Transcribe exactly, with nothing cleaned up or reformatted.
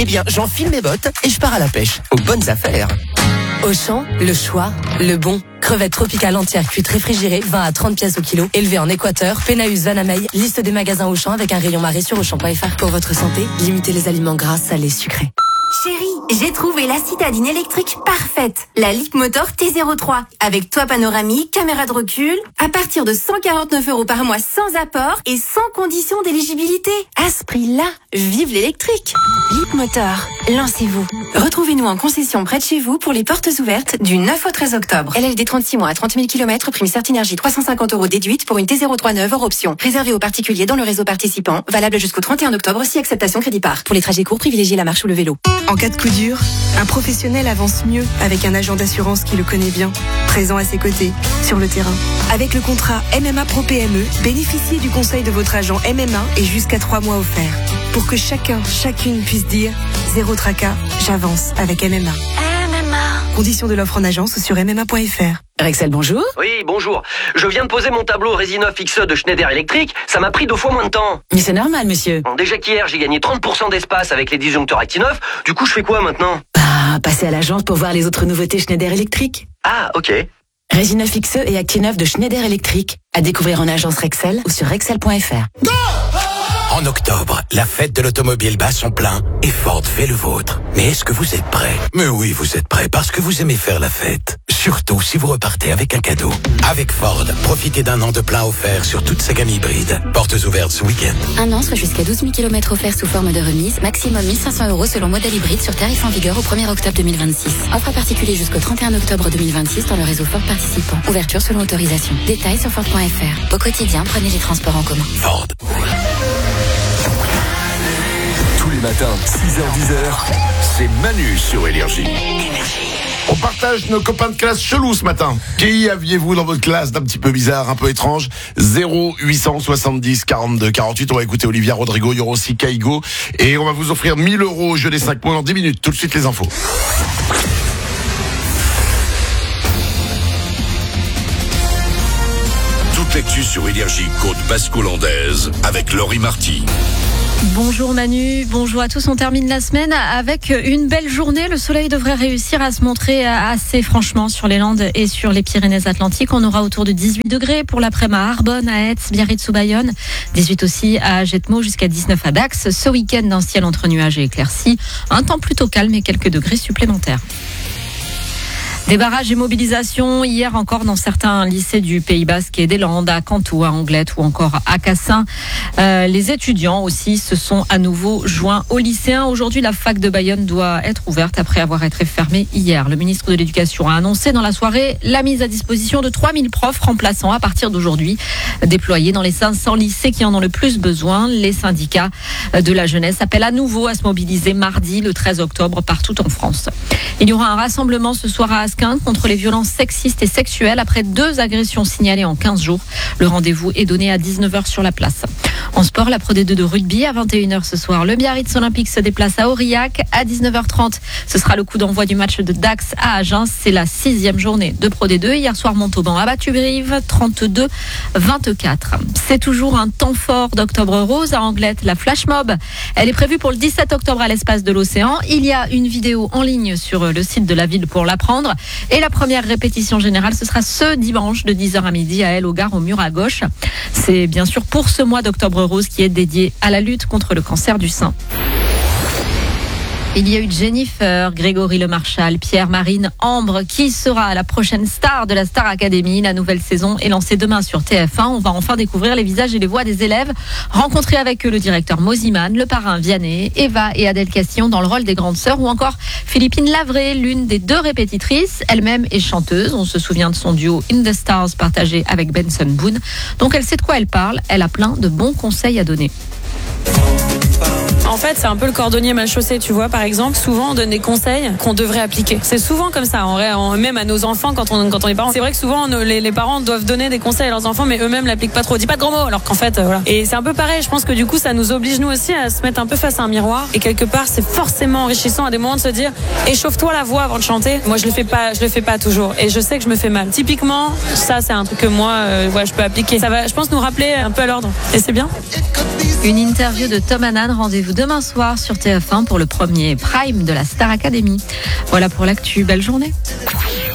Eh bien, j'enfile mes bottes et je pars à la pêche. Aux bonnes affaires. Auchan, le choix, le bon. Crevettes tropicales entières cuites réfrigérées, vingt à trente pièces au kilo, élevées en Équateur, Pénaus, Vanamey. Liste des magasins Auchan avec un rayon marée sur auchan point f r. Pour votre santé, limitez les aliments gras, salés, sucrés. Chérie, j'ai trouvé la citadine électrique parfaite. La Leapmotor T zéro trois. Avec toit panoramique, caméra de recul. À partir de cent quarante-neuf euros par mois sans apport et sans condition d'éligibilité. À ce prix-là, vive l'électrique. Leapmotor, lancez-vous. Retrouvez-nous en concession près de chez vous pour les portes ouvertes du neuf au treize octobre. L L D trente-six mois à trente mille kilomètres, prime Certinergie trois cent cinquante euros déduite pour une T zéro trois neuve hors option. Réservé aux particuliers dans le réseau participant. Valable jusqu'au trente et un octobre si acceptation crédit part. Pour les trajets courts, privilégiez la marche ou le vélo. En cas de coup dur, un professionnel avance mieux avec un agent d'assurance qui le connaît bien, présent à ses côtés, sur le terrain. Avec le contrat M M A Pro P M E, bénéficiez du conseil de votre agent M M A et jusqu'à trois mois offerts. Pour que chacun, chacune puisse dire « Zéro tracas, j'avance avec M M A ». M M A. Conditions de l'offre en agence sur m m a point f r. Rexel, bonjour. Oui, bonjour. Je viens de poser mon tableau Resinov X E de Schneider Electric. Ça m'a pris deux fois moins de temps. Mais c'est normal, monsieur. Bon, déjà qu'hier, j'ai gagné trente pour cent d'espace avec les disjoncteurs Actineuf. Du coup, je fais quoi maintenant? Bah, passez à l'agence pour voir les autres nouveautés Schneider Electric. Ah, ok. Resinov X E et Actineuf de Schneider Electric. À découvrir en agence Rexel ou sur rexel point f r. En octobre, la fête de l'automobile bat son plein et Ford fait le vôtre. Mais est-ce que vous êtes prêts? Mais oui, vous êtes prêts parce que vous aimez faire la fête. Surtout si vous repartez avec un cadeau. Avec Ford, profitez d'un an de plein offert sur toute sa gamme hybride. Portes ouvertes ce week-end. Un an, soit jusqu'à douze mille kilomètres offerts sous forme de remise. Maximum mille cinq cents euros selon modèle hybride sur tarif en vigueur au premier octobre deux mille vingt-six. Offre à particulier jusqu'au trente et un octobre deux mille vingt-six dans le réseau Ford participant. Ouverture selon autorisation. Détails sur Ford point f r. Au quotidien, prenez les transports en commun. Ford. Tous les matins, six heures dix heures, c'est Manu sur Énergie. On partage nos copains de classe chelous ce matin. Qui aviez-vous dans votre classe d'un petit peu bizarre, un peu étrange? Zéro huit cent soixante-dix quarante-deux quarante-huit. On va écouter Olivia Rodrigo, il y aura aussi Kaigo. Et on va vous offrir mille euros au jeu des cinq points en dix minutes. Tout de suite les infos. Toute l'actu sur Énergie Côte Basque-Hollandaise avec Laurie Marty. Bonjour Manu, bonjour à tous. On termine la semaine avec une belle journée. Le soleil devrait réussir à se montrer assez franchement sur les Landes et sur les Pyrénées-Atlantiques. On aura autour de dix-huit degrés pour l'après-midi à Arbonne, à Aetz, Biarritz ou Bayonne. dix-huit aussi à Jetmo, jusqu'à dix-neuf à Dax. Ce week-end, un ciel entre nuages et éclaircies. Un temps plutôt calme et quelques degrés supplémentaires. Des barrages et mobilisations hier encore dans certains lycées du Pays Basque et des Landes, à Cantoux, à Anglette ou encore à Cassin. Euh, les étudiants aussi se sont à nouveau joints aux lycéens. Aujourd'hui, la fac de Bayonne doit être ouverte après avoir été fermée hier. Le ministre de l'Éducation a annoncé dans la soirée la mise à disposition de trois mille profs remplaçants à partir d'aujourd'hui, déployés dans les cinq cents lycées qui en ont le plus besoin. Les syndicats de la jeunesse appellent à nouveau à se mobiliser mardi, le treize octobre, partout en France. Il y aura un rassemblement ce soir à Asquin contre les violences sexistes et sexuelles après deux agressions signalées en quinze jours. Le rendez-vous est donné à dix-neuf heures sur la place. En sport, la Pro D deux de rugby à vingt et une heures ce soir. Le Biarritz Olympique se déplace à Aurillac à dix-neuf heures trente. Ce sera le coup d'envoi du match de Dax à Agen. C'est la sixième journée de Pro D deux. Hier soir, Montauban a battu Brive trente-deux vingt-quatre. C'est toujours un temps fort d'Octobre Rose à Anglette, la Flash Mob. Elle est prévue pour le dix-sept octobre à l'espace de l'Océan. Il y a une vidéo en ligne sur le site de la ville pour l'apprendre. Et la première répétition générale, ce sera ce dimanche de dix heures à midi à Elle au Gare au mur à gauche. C'est bien sûr pour ce mois d'Octobre Rose qui est dédié à la lutte contre le cancer du sein. Il y a eu Jennifer, Grégory Lemarchal, Pierre, Marine, Ambre, qui sera la prochaine star de la Star Academy. La nouvelle saison est lancée demain sur T F un. On va enfin découvrir les visages et les voix des élèves. Rencontrer avec eux le directeur Moziman, le parrain Vianney, Eva et Adèle Castillon dans le rôle des grandes sœurs, ou encore Philippine Lavré, l'une des deux répétitrices. Elle-même est chanteuse. On se souvient de son duo In the Stars partagé avec Benson Boone. Donc elle sait de quoi elle parle. Elle a plein de bons conseils à donner. En fait, c'est un peu le cordonnier mal chaussé, tu vois. Par exemple, souvent on donne des conseils qu'on devrait appliquer. C'est souvent comme ça, en vrai, en, même à nos enfants quand on, quand on est parents. C'est vrai que souvent nos, les, les parents doivent donner des conseils à leurs enfants, mais eux-mêmes l'appliquent pas trop. Dis pas de gros mots, alors qu'en fait, euh, voilà. Et c'est un peu pareil. Je pense que du coup, ça nous oblige nous aussi à se mettre un peu face à un miroir. Et quelque part, c'est forcément enrichissant à des moments de se dire, échauffe-toi la voix avant de chanter. Moi, je le fais pas, je le fais pas toujours. Et je sais que je me fais mal. Typiquement, ça, c'est un truc que moi, euh, ouais, je peux appliquer. Ça va, je pense, nous rappeler un peu à l'ordre. Et c'est bien. Une interview de Tom Hannan. Rendez-vous demain demain soir sur T F un pour le premier Prime de la Star Academy. Voilà pour l'actu. Belle journée.